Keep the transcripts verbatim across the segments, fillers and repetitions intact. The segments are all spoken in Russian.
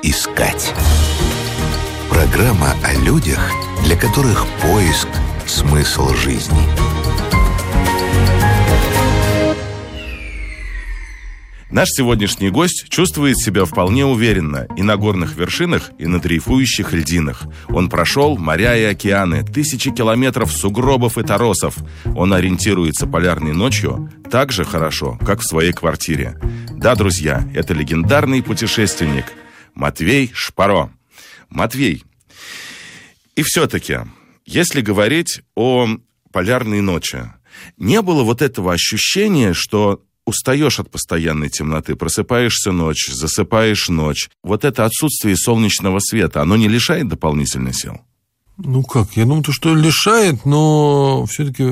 искать. Программа о людях, для которых поиск – смысл жизни. Наш сегодняшний гость чувствует себя вполне уверенно и на горных вершинах, и на дрейфующих льдинах. Он прошел моря и океаны, тысячи километров сугробов и торосов. Он ориентируется полярной ночью так же хорошо, как в своей квартире. Да, друзья, это легендарный путешественник Матвей Шпаро. Матвей, и все-таки, если говорить о полярной ночи, не было вот этого ощущения, что устаешь от постоянной темноты, просыпаешься ночь, засыпаешь ночь. Вот это отсутствие солнечного света, оно не лишает дополнительных сил? Ну как, я думаю, что лишает, но все-таки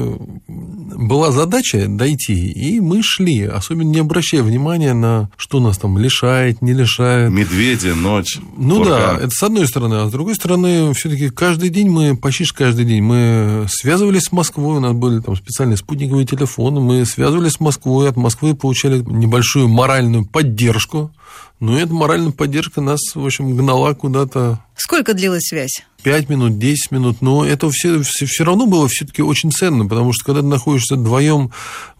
была задача дойти, и мы шли, особенно не обращая внимания на что нас там лишает, не лишает. Медведи, ночь. Ну фурган. Да, это с одной стороны, а с другой стороны, все-таки каждый день мы, почти каждый день мы связывались с Москвой, у нас были там специальные спутниковые телефоны, мы связывались с Москвой, от Москвы получали небольшую моральную поддержку, но эта моральная поддержка нас, в общем, гнала куда-то. Сколько длилась связь? Пять минут, десять минут, но это все, все, все равно было все-таки очень ценно, потому что когда ты находишься вдвоем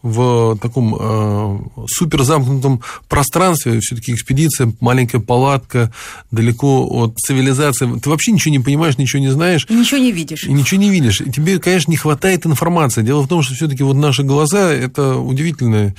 в таком э, суперзамкнутом пространстве, все-таки экспедиция, маленькая палатка, далеко от цивилизации, ты вообще ничего не понимаешь, ничего не знаешь. И ничего не видишь. И ничего не видишь. И тебе, конечно, не хватает информации. Дело в том, что все-таки вот наши глаза – это удивительный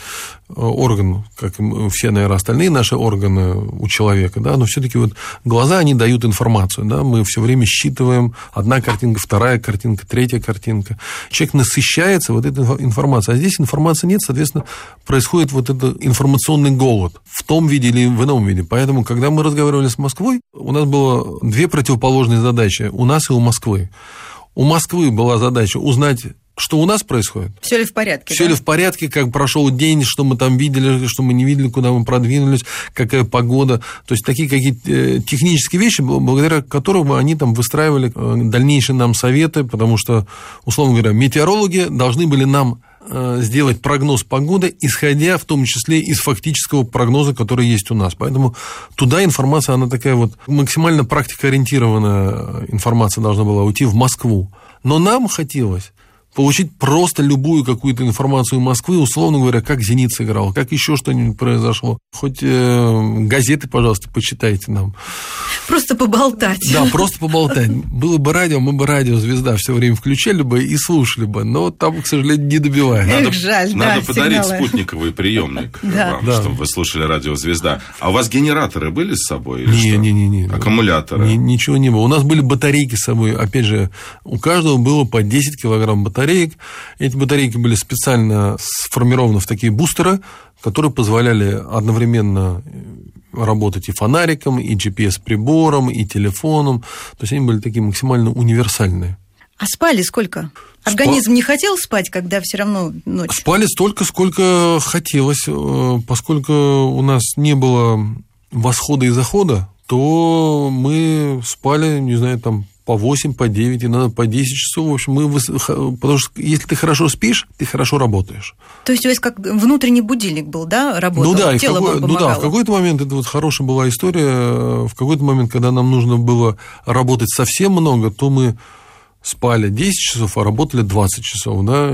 орган, как и все, наверное, остальные наши органы у человека, да, но все-таки вот глаза, они дают информацию, да, мы все время считываем одна картинка, вторая картинка, третья картинка. Человек насыщается вот этой информацией, а здесь информации нет, соответственно, происходит вот этот информационный голод в том виде или в ином виде. Поэтому, когда мы разговаривали с Москвой, у нас было две противоположные задачи, у нас и у Москвы. У Москвы была задача узнать, что у нас происходит. Все ли в порядке? Все да? ли в порядке, как прошел день, что мы там видели, что мы не видели, куда мы продвинулись, какая погода. То есть такие какие-то технические вещи, благодаря которым они там выстраивали дальнейшие нам советы, потому что, условно говоря, метеорологи должны были нам сделать прогноз погоды, исходя в том числе из фактического прогноза, который есть у нас. Поэтому туда информация, она такая вот максимально практикоориентированная информация должна была уйти в Москву. Но нам хотелось получить просто любую какую-то информацию Москвы, условно говоря, как «Зенит» сыграл, как еще что-нибудь произошло. Хоть э, газеты, пожалуйста, почитайте нам. Просто поболтать. Да, просто поболтать. Было бы радио, мы бы радио «Звезда» все время включали бы и слушали бы, но там, к сожалению, не добиваем. Надо, Эх, жаль, надо да, подарить сигналы. спутниковый приемник да. вам, да. чтобы вы слушали радио «Звезда». А у вас генераторы были с собой? Не-не-не. Аккумуляторы? Не, ничего не было. У нас были батарейки с собой. Опять же, у каждого было по десять килограмм батареек. Эти батарейки были специально сформированы в такие бустеры, которые позволяли одновременно работать и фонариком, и джи пи эс-прибором, и телефоном. То есть они были такие максимально универсальные. А спали сколько? Организм Спа... не хотел спать, когда все равно ночь? Спали столько, сколько хотелось. Поскольку у нас не было восхода и захода, то мы спали, не знаю, там, по восемь, по девять, иногда по десять часов. В общем, мы... потому что если ты хорошо спишь, ты хорошо работаешь. То есть у вас как внутренний будильник был, да, работал? Ну да, тело в какой... ну да, в какой-то момент, это вот хорошая была история, в какой-то момент, когда нам нужно было работать совсем много, то мы спали десять часов, а работали двадцать часов, да,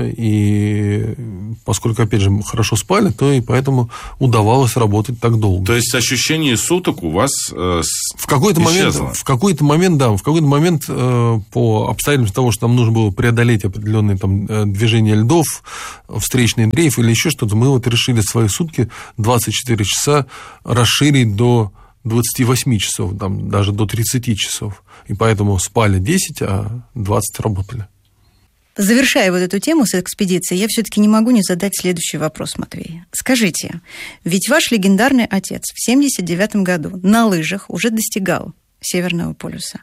и поскольку, опять же, мы хорошо спали, то и поэтому удавалось работать так долго. То есть ощущение суток у вас э, в какой-то момент, в какой-то момент, да, в какой-то момент э, по обстоятельствам того, что нам нужно было преодолеть определенные там движения льдов, встречный дрейф или еще что-то, мы вот решили свои сутки двадцать четыре часа расширить до двадцати восьми часов, там, даже до тридцати часов. И поэтому спали десять, а двадцать работали. Завершая вот эту тему с экспедицией, я все-таки не могу не задать следующий вопрос, Матвей. Скажите, ведь ваш легендарный отец в семьдесят девятом году на лыжах уже достигал Северного полюса.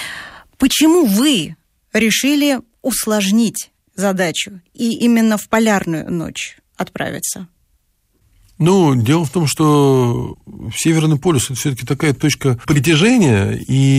Почему вы решили усложнить задачу и именно в полярную ночь отправиться? Ну, дело в том, что Северный полюс – это все-таки такая точка притяжения,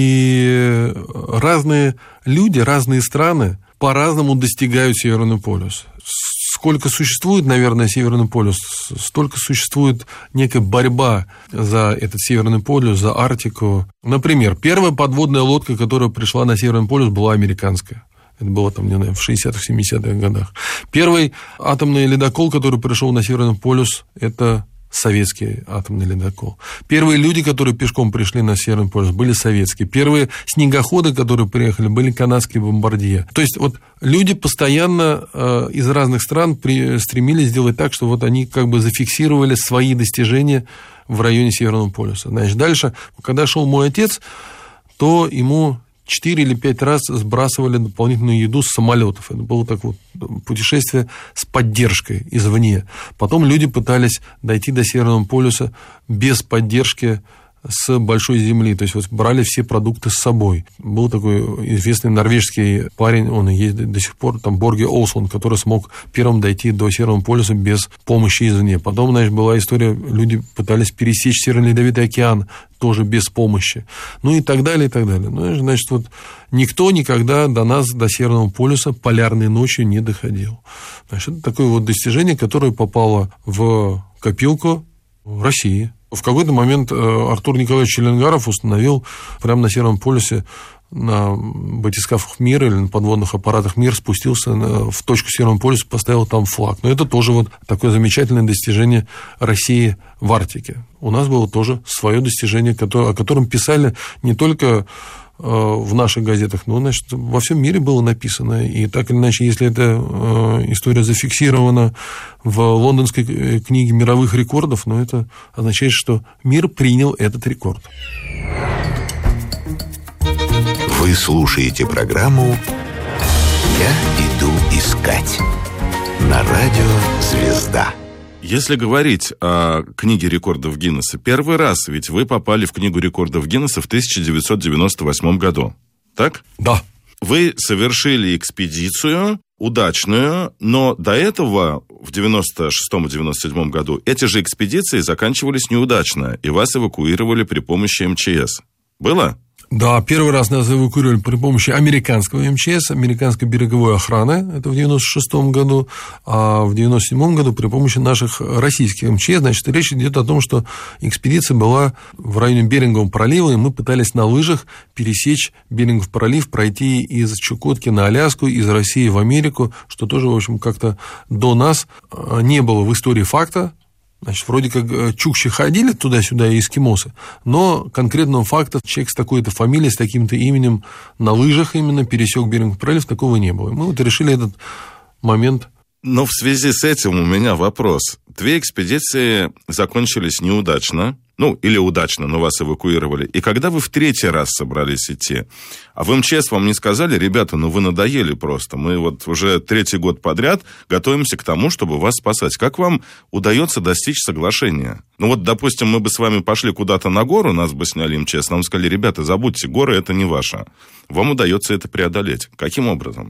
и разные люди, разные страны по-разному достигают Северный полюс. сколько существует, наверное, Северный полюс, столько существует некая борьба за этот Северный полюс, за Арктику. Например, первая подводная лодка, которая пришла на Северный полюс, была американская. Это было там, не знаю, в шестидесятых-семидесятых годах. Первый атомный ледокол, который пришел на Северный полюс, это советский атомный ледокол. Первые люди, которые пешком пришли на Северный полюс, были советские. Первые снегоходы, которые приехали, были канадские бомбардье. То есть, вот люди постоянно э, из разных стран при, стремились сделать так, что вот они как бы зафиксировали свои достижения в районе Северного полюса. Значит, дальше, когда шел мой отец, то ему четыре или пять раз сбрасывали дополнительную еду с самолетов. Это было так вот путешествие с поддержкой извне. Потом люди пытались дойти до Северного полюса без поддержки с большой земли, то есть вот брали все продукты с собой. Был такой известный норвежский парень, он и есть до сих пор, там Борге Олсон, который смог первым дойти до Северного полюса без помощи извне. Потом, значит, была история, люди пытались пересечь Северный Ледовитый океан тоже без помощи. Ну и так далее, и так далее. Ну, значит, вот никто никогда до нас, до Северного полюса, полярной ночью не доходил. Значит, это такое вот достижение, которое попало в копилку России. В какой-то момент Артур Николаевич Челенгаров установил прямо на Северном полюсе на батискафах «Мир» или на подводных аппаратах «Мир», спустился в точку Северного полюса, поставил там флаг. Но это тоже вот такое замечательное достижение России в Арктике. У нас было тоже свое достижение, о котором писали не только в наших газетах, но, значит, во всем мире было написано. И так или иначе, если эта история зафиксирована в лондонской книге мировых рекордов, но это означает, что мир принял этот рекорд. Вы слушаете программу «Я иду искать» на радио «Звезда». Если говорить о книге рекордов Гиннесса, первый раз ведь вы попали в книгу рекордов Гиннесса в тысяча девятьсот девяносто восьмом году, так? Да. Вы совершили экспедицию удачную, но до этого, в девяносто шестом - девяносто седьмом году, эти же экспедиции заканчивались неудачно, и вас эвакуировали при помощи эм че эс. Было? Да, первый раз нас эвакуировали при помощи американского эм че эс, американской береговой охраны, это в девяносто шестом году, а в девяносто седьмом году при помощи наших российских эм че эс. Значит, речь идет о том, что экспедиция была в районе Берингового пролива, и мы пытались на лыжах пересечь Берингов пролив, пройти из Чукотки на Аляску, из России в Америку, что тоже, в общем, как-то до нас не было в истории факта. Значит, вроде как чукчи ходили туда-сюда, и эскимосы, но конкретного факта человек с такой-то фамилией, с таким-то именем на лыжах именно пересек Берингов пролив, такого не было. И мы вот решили этот момент. Но в связи с этим у меня вопрос. Две экспедиции закончились неудачно, ну, или удачно, но вас эвакуировали. И когда вы в третий раз собрались идти, а в эм че эс вам не сказали: ребята, ну вы надоели просто, мы вот уже третий год подряд готовимся к тому, чтобы вас спасать. Как вам удается достичь соглашения? Ну вот, допустим, мы бы с вами пошли куда-то на гору, нас бы сняли эм че эс, нам сказали: ребята, забудьте, горы это не ваше. Вам удается это преодолеть. Каким образом?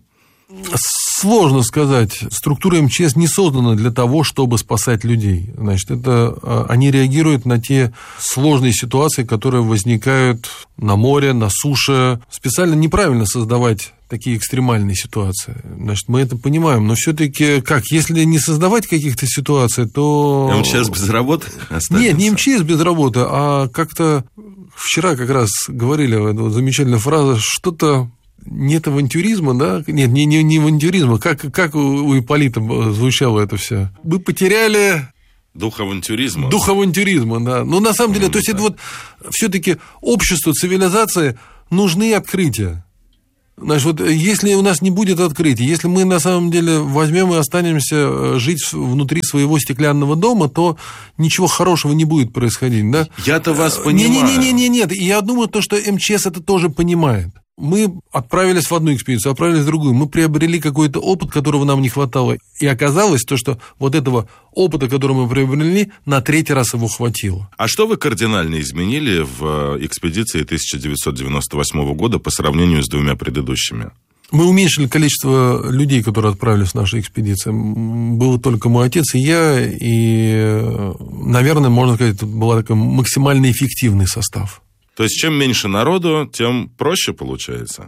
Сложно сказать. Структура эм че эс не создана для того, чтобы спасать людей. Значит, это, они реагируют на те сложные ситуации, которые возникают на море, на суше. Специально неправильно создавать такие экстремальные ситуации. Значит, мы это понимаем. Но все-таки как? Если не создавать каких-то ситуаций, то... эм че эс без работы останется? Нет, не эм че эс без работы, а как-то... Вчера как раз говорили, вот замечательная фраза, что-то... Нет авантюризма, да? Нет, не, не, не авантюризма. Как, как у Ипполита звучало это все? Мы потеряли... Дух авантюризма. Дух авантюризма, да. Ну, на самом деле, mm, то есть, да. Это вот все-таки обществу, цивилизации нужны открытия. Значит, вот если у нас не будет открытий, если мы на самом деле возьмем и останемся жить внутри своего стеклянного дома, то ничего хорошего не будет происходить, да? Я-то вас понимаю. Не-не-не, нет. И я думаю, то, что эм че эс это тоже понимает. Мы отправились в одну экспедицию, отправились в другую. Мы приобрели какой-то опыт, которого нам не хватало. И оказалось то, что вот этого опыта, который мы приобрели, на третий раз его хватило. А что вы кардинально изменили в экспедиции тысяча девятьсот девяносто восьмого года по сравнению с двумя предыдущими? Мы уменьшили количество людей, которые отправились в нашу экспедицию. Был только мой отец и я, и, наверное, можно сказать, тут был такой максимально эффективный состав. То есть, чем меньше народу, тем проще получается?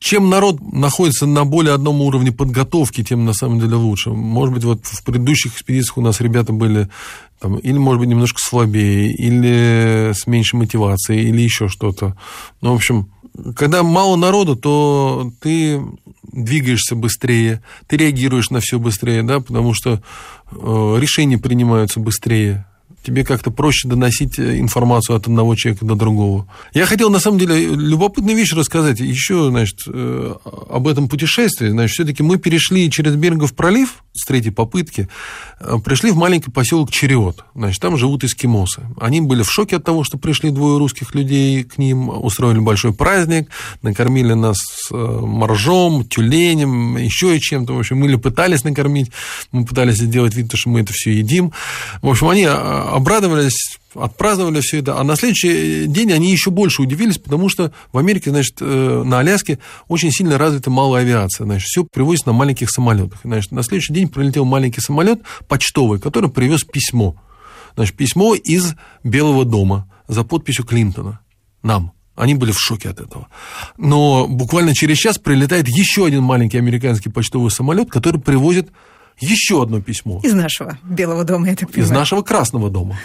чем народ находится на более одном уровне подготовки, тем на самом деле лучше. Может быть, вот в предыдущих экспедициях у нас ребята были там, или, может быть, немножко слабее, или с меньшей мотивацией, или еще что-то. Ну, в общем, когда мало народу, то ты двигаешься быстрее, ты реагируешь на все быстрее, да, потому что э, решения принимаются быстрее. Тебе как-то проще доносить информацию от одного человека до другого. Я хотел, на самом деле, любопытную вещь рассказать еще, значит, об этом путешествии. Значит, все-таки мы перешли через Берингов пролив с третьей попытки, пришли в маленький поселок Чериот. Значит, там живут эскимосы. Они были в шоке от того, что пришли двое русских людей к ним, устроили большой праздник, накормили нас моржом, тюленем, еще и чем-то. В общем, мы пытались накормить, мы пытались сделать вид, что мы это все едим. В общем, они обрадовались, отпраздновали все это, а на следующий день они еще больше удивились, потому что в Америке, значит, на Аляске очень сильно развита малая авиация, значит, все привозится на маленьких самолетах. Значит, на следующий день прилетел маленький самолет почтовый, который привез письмо, значит, письмо из Белого дома за подписью Клинтона нам. Они были в шоке от этого. Но буквально через час прилетает еще один маленький американский почтовый самолет, который привозит еще одно письмо. Из нашего Белого дома, я так понимаю. Из нашего Красного дома.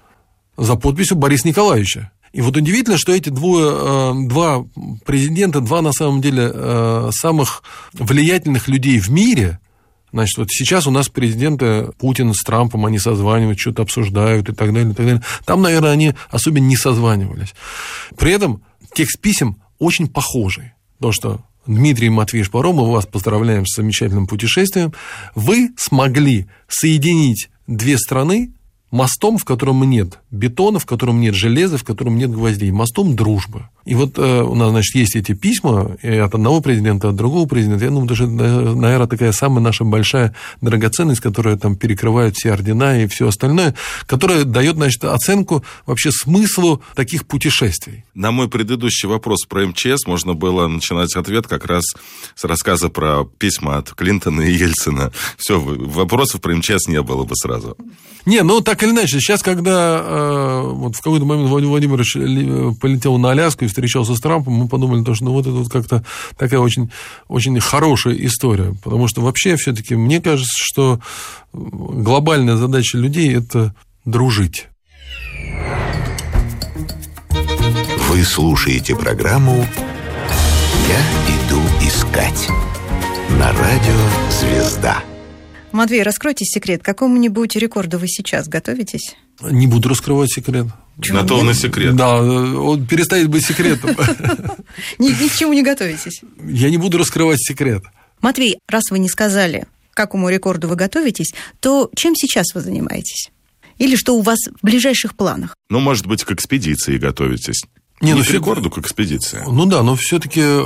За подписью Бориса Николаевича. И вот удивительно, что эти двое, два президента, два, на самом деле, самых влиятельных людей в мире. Значит, вот сейчас у нас президенты Путин с Трампом, они созванивают, что-то обсуждают и так далее, и так далее. Там, наверное, они особенно не созванивались. При этом текст писем очень похожий. Потому что Дмитрий Матвеевич Паро, мы вас поздравляем с замечательным путешествием. Вы смогли соединить две страны мостом, в котором нет бетона, в котором нет железа, в котором нет гвоздей. Мостом дружбы. И вот э, у нас, значит, есть эти письма и от одного президента, от другого президента. Я думаю, даже, наверное, такая самая наша большая драгоценность, которая там перекрывает все ордена и все остальное, которая дает, значит, оценку вообще смыслу таких путешествий. На мой предыдущий вопрос про эм че эс можно было начинать ответ как раз с рассказа про письма от Клинтона и Ельцина. Все, вопросов про эм че эс не было бы сразу. Не, ну так или иначе, сейчас, когда э, вот в какой-то момент Владимир Владимирович полетел на Аляску и встречался с Трампом, мы подумали, что ну, вот это вот как-то такая очень, очень хорошая история. Потому что вообще все-таки мне кажется, что глобальная задача людей – это дружить. Вы слушаете программу «Я иду искать» на радио «Звезда». Матвей, раскройте секрет. К какому-нибудь рекорду вы сейчас готовитесь? Не буду раскрывать секрет. На то он и секрет. Да, он перестает быть секретом. Ни к чему не готовитесь? Я не буду раскрывать секрет. Матвей, раз вы не сказали, к какому рекорду вы готовитесь, то чем сейчас вы занимаетесь? Или что у вас в ближайших планах? Ну, может быть, к экспедиции готовитесь. Не, не ну, к рекорду, к экспедиции. Ну да, но все-таки э,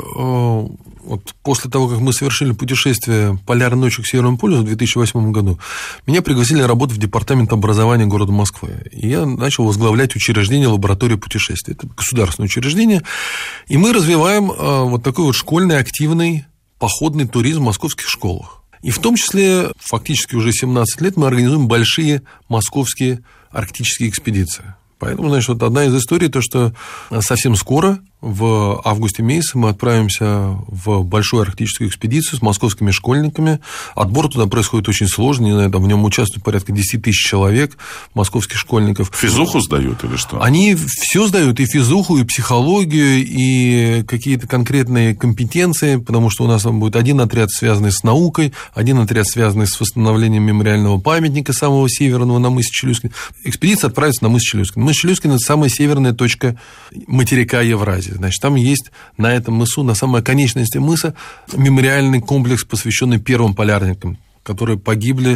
вот после того, как мы совершили путешествие «Полярной ночью к Северному полюсу» в две тысячи восьмом году, меня пригласили работать в департамент образования города Москвы. И я начал возглавлять учреждение лаборатории путешествий. Это государственное учреждение. И мы развиваем э, вот такой вот школьный активный походный туризм в московских школах. И в том числе фактически уже семнадцать лет мы организуем большие московские арктические экспедиции. Поэтому, значит, вот одна из историй, то, что совсем скоро, в августе месяце, мы отправимся в большую арктическую экспедицию с московскими школьниками. Отбор туда происходит очень сложный, не знаю, там в нем участвует порядка десять тысяч человек, московских школьников. Физуху сдают или что? Они все сдают, и физуху, и психологию, и какие-то конкретные компетенции, потому что у нас там будет один отряд, связанный с наукой, один отряд, связанный с восстановлением мемориального памятника самого северного на мысе Челюскин. Экспедиция отправится на мыс Челюскин. Мыс Челюскин – это самая северная точка материка Евразии. Значит, там есть на этом мысу, на самой оконечности мыса, мемориальный комплекс, посвященный первым полярникам, которые погибли,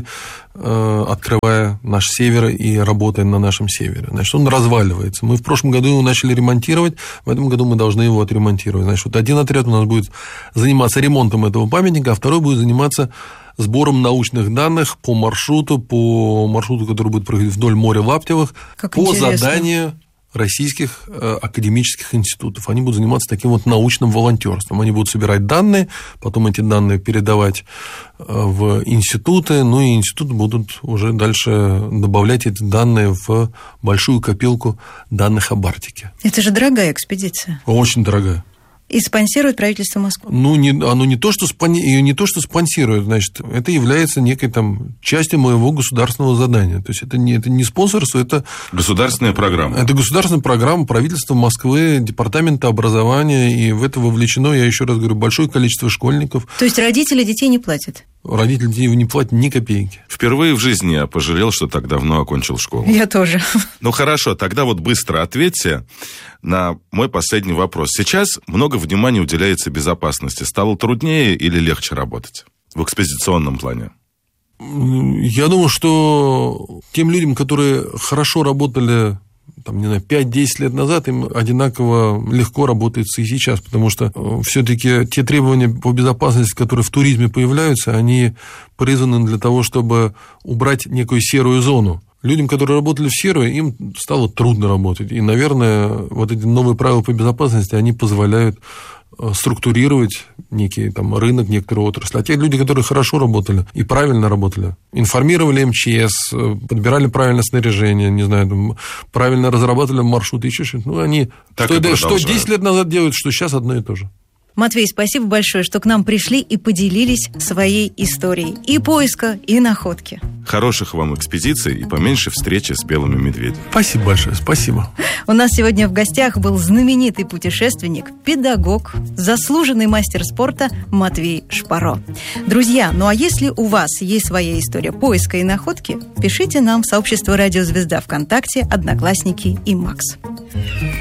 открывая наш север и работая на нашем севере. Значит, он разваливается. Мы в прошлом году его начали ремонтировать, в этом году мы должны его отремонтировать. Значит, вот один отряд у нас будет заниматься ремонтом этого памятника, а второй будет заниматься сбором научных данных по маршруту, по маршруту, который будет проходить вдоль моря Лаптевых, как по интересно. Заданию российских э, академических институтов. Они будут заниматься таким вот научным волонтерством. Они будут собирать данные, потом эти данные передавать э, в институты, ну и институты будут уже дальше добавлять эти данные в большую копилку данных об Арктике. Это же дорогая экспедиция. Очень дорогая. И спонсирует правительство Москвы? Ну, не, оно не то, что, спони, не то, что спонсирует, значит, это является некой там частью моего государственного задания. То есть, это не, это не спонсорство, это... Государственная программа. Это государственная программа правительства Москвы, департамента образования, и в это вовлечено, я еще раз говорю, большое количество школьников. То есть, родители детей не платят? Родители детей не платят ни копейки. Впервые в жизни я пожалел, что так давно окончил школу. Я тоже. Ну, хорошо, тогда вот быстро ответьте на мой последний вопрос. Сейчас много внимания уделяется безопасности. Стало труднее или легче работать в экспедиционном плане? Я думаю, что тем людям, которые хорошо работали... там, не знаю, пять-десять лет назад, им одинаково легко работается и сейчас, потому что все-таки те требования по безопасности, которые в туризме появляются, они призваны для того, чтобы убрать некую серую зону. Людям, которые работали в серую, им стало трудно работать. И, наверное, вот эти новые правила по безопасности, они позволяют структурировать некий там рынок, некоторые отрасли. А те люди, которые хорошо работали и правильно работали, информировали эм че эс, подбирали правильное снаряжение, не знаю, там, правильно разрабатывали маршруты, еще что-то, ну, они так что, что десять лет назад делают, что сейчас одно и то же. Матвей, спасибо большое, что к нам пришли и поделились своей историей и поиска, и находки. Хороших вам экспедиций и поменьше встречи с белыми медведями. Спасибо большое, спасибо. У нас сегодня в гостях был знаменитый путешественник, педагог, заслуженный мастер спорта Матвей Шпаро. Друзья, ну а если у вас есть своя история поиска и находки, пишите нам в сообщество «Радио Звезда» ВКонтакте, Одноклассники и Макс.